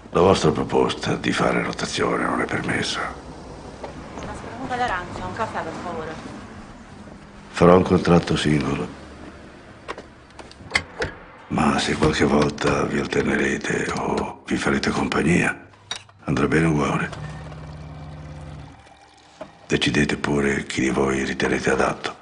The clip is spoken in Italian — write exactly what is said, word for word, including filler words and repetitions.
La vostra proposta di fare rotazione non è permessa. Una spremuta d'arancia, un caffè per favore. Farò un contratto singolo. Ma se qualche volta vi alternerete o vi farete compagnia, andrà bene uguale. Decidete pure chi di voi ritenete adatto.